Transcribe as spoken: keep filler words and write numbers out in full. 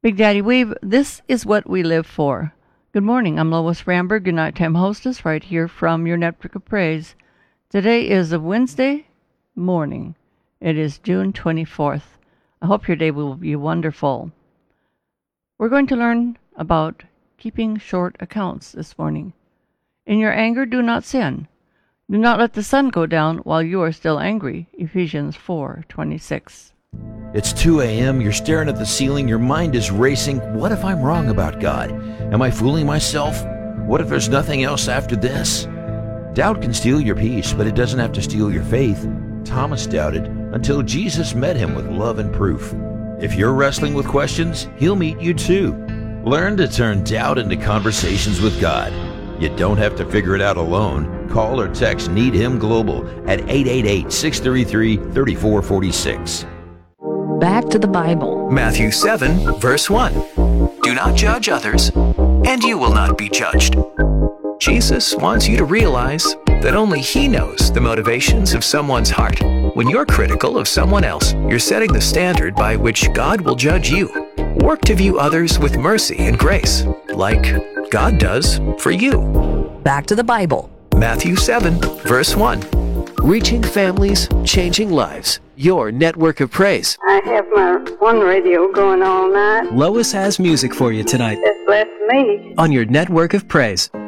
Big Daddy Weave, this is what we live for. Good morning, I'm Lois Ramberg, your nighttime hostess, right here from your Network of Praise. Today is a Wednesday morning. It is June twenty-fourth. I hope your day will be wonderful. We're going to learn about keeping short accounts this morning. In your anger, do not sin. Do not let the sun go down while you are still angry. Ephesians four twenty-six. It's two a.m., you're staring at the ceiling, your mind is racing. What if I'm wrong about God? Am I fooling myself? What if there's nothing else after this? Doubt can steal your peace, but it doesn't have to steal your faith. Thomas doubted until Jesus met him with love and proof. If you're wrestling with questions, he'll meet you too. Learn to turn doubt into conversations with God. You don't have to figure it out alone. Call or text Need Him Global at eight eight eight, six three three, three four four six. Back to the Bible. Matthew seven, verse one. Do not judge others, and you will not be judged. Jesus wants you to realize that only He knows the motivations of someone's heart. When you're critical of someone else, you're setting the standard by which God will judge you. Work to view others with mercy and grace, like God does for you. Back to the Bible. Matthew seven, verse one. Reaching families, changing lives. Your network of praise. I have my one radio going all night. Lois has music for you tonight. It blessed me. On your network of praise.